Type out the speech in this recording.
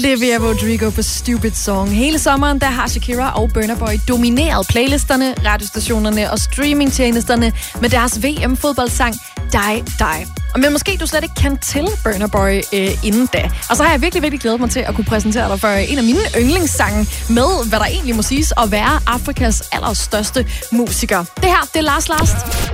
Olivia Rodrigo på Stupid Song. Hele sommeren, der har Shakira og Burna Boy domineret playlisterne, radiostationerne og streamingtjenesterne med deres VM-fodboldsang Die Die. Men måske du slet ikke kan til Burna Boy inden da. Og så har jeg virkelig, virkelig glædet mig til at kunne præsentere dig for en af mine yndlingssange med, hvad der egentlig må siges at være Afrikas allerstørste musiker. Det her, det er Lars Last.